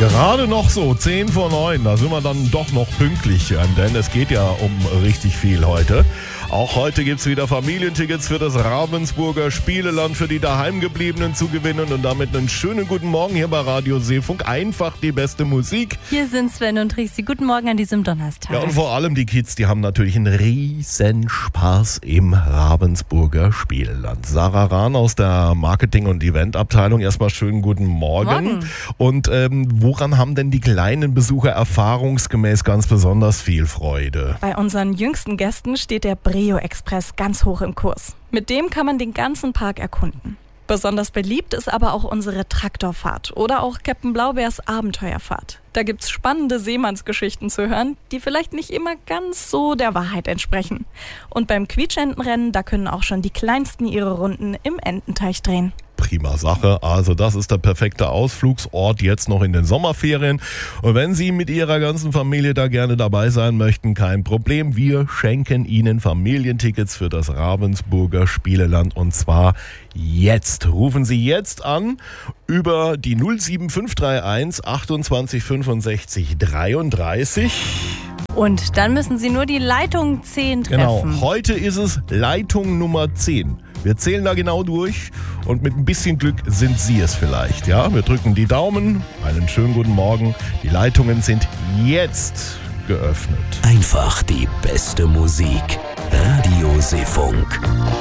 Gerade noch so, 10 vor 9, da sind wir dann doch noch pünktlich, denn es geht ja um richtig viel heute. Auch heute gibt es wieder Familientickets für das Ravensburger Spieleland für die Daheimgebliebenen zu gewinnen und damit einen schönen guten Morgen hier bei Radio Seefunk. Einfach die beste Musik. Hier sind Sven und Trixi. Guten Morgen an diesem Donnerstag. Ja, und vor allem die Kids, die haben natürlich einen riesen Spaß im Ravensburger Spieleland. Sarah Rahn aus der Marketing- und Eventabteilung, erstmal schönen guten Morgen. Und woran haben denn die kleinen Besucher erfahrungsgemäß ganz besonders viel Freude? Bei unseren jüngsten Gästen steht der Brio-Express ganz hoch im Kurs. Mit dem kann man den ganzen Park erkunden. Besonders beliebt ist aber auch unsere Traktorfahrt oder auch Captain Blaubeers Abenteuerfahrt. Da gibt's spannende Seemannsgeschichten zu hören, die vielleicht nicht immer ganz so der Wahrheit entsprechen. Und beim Quietschentenrennen, da können auch schon die Kleinsten ihre Runden im Ententeich drehen. Prima Sache. Also das ist der perfekte Ausflugsort jetzt noch in den Sommerferien. Und wenn Sie mit Ihrer ganzen Familie da gerne dabei sein möchten, kein Problem. Wir schenken Ihnen Familientickets für das Ravensburger Spieleland und zwar jetzt. Rufen Sie jetzt an über die 07531 28 65 33. Und dann müssen Sie nur die Leitung 10 treffen. Genau, heute ist es Leitung Nummer 10. Wir zählen da genau durch und mit ein bisschen Glück sind Sie es vielleicht. Ja, wir drücken die Daumen. Einen schönen guten Morgen. Die Leitungen sind jetzt geöffnet. Einfach die beste Musik. Radio Seefunk.